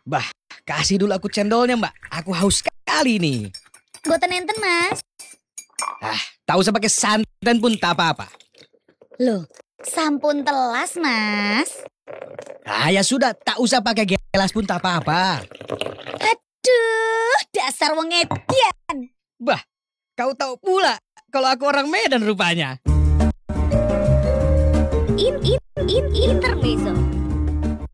Bah, kasih dulu aku cendolnya, Mbak. Aku haus sekali nih. Boten enten, Mas. Tak usah pakai santan pun tak apa-apa. Loh, sampun telas, Mas. Ya sudah, tak usah pakai gelas pun tak apa-apa. Aduh, dasar wong edian. Bah, kau tahu pula kalau aku orang Medan rupanya. Intermezzo.